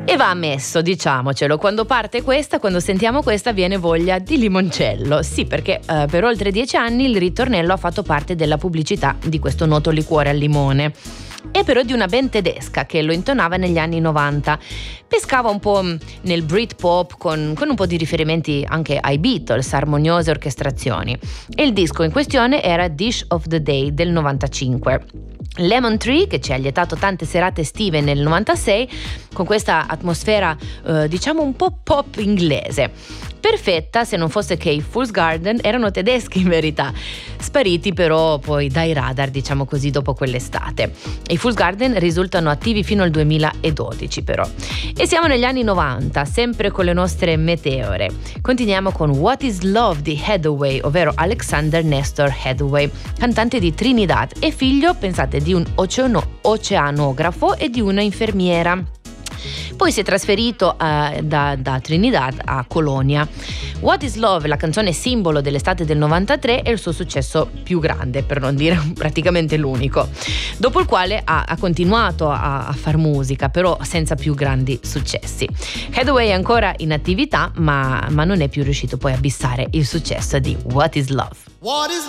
E va ammesso, diciamocelo, quando sentiamo questa viene voglia di limoncello. Sì, perché per oltre 10 anni il ritornello ha fatto parte della pubblicità di questo noto liquore al limone. E però di una band tedesca che lo intonava negli anni 90. Pescava un po' nel Britpop con un po' di riferimenti anche ai Beatles, armoniose orchestrazioni. E il disco in questione era Dish of the Day del 95. Lemon Tree, che ci ha lietato tante serate estive nel 96 con questa atmosfera diciamo un po' pop inglese, perfetta se non fosse che i Fool's Garden erano tedeschi in verità, spariti però poi dai radar, diciamo così, dopo quell'estate. I Fool's Garden risultano attivi fino al 2012 però. E siamo negli anni 90, sempre con le nostre meteore. Continuiamo con What is Love di Hathaway, ovvero Alexander Nestor Hathaway, cantante di Trinidad e figlio, pensate, di un oceanografo e di una infermiera. Poi si è trasferito da Trinidad a Colonia. What is Love, la canzone simbolo dell'estate del 93, è il suo successo più grande, per non dire praticamente l'unico, dopo il quale ha continuato a far musica, però senza più grandi successi. Hathaway è ancora in attività, ma non è più riuscito poi a bissare il successo di What is Love.